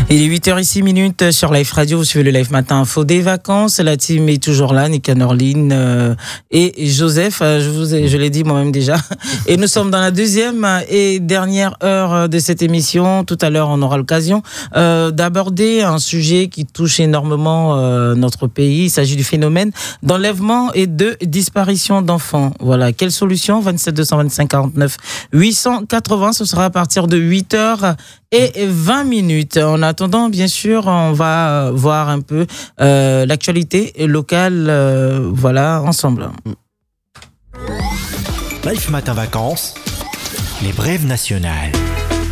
Il est 8h06 sur Live Radio. Vous suivez le Live Matin Info des vacances. La team est toujours là, Nika Norline et Joseph. Je l'ai dit moi-même déjà. Et nous sommes dans la deuxième et dernière heure de cette émission. Tout à l'heure, on aura l'occasion d'aborder un sujet qui touche énormément notre pays. Il s'agit du phénomène d'enlèvement et de disparition d'enfants. Voilà. Quelle solution? 27 225 49 880. Ce sera à partir de 8h20. En attendant, bien sûr, on va voir un peu l'actualité locale, voilà, ensemble. Live Matin Vacances, les brèves nationales.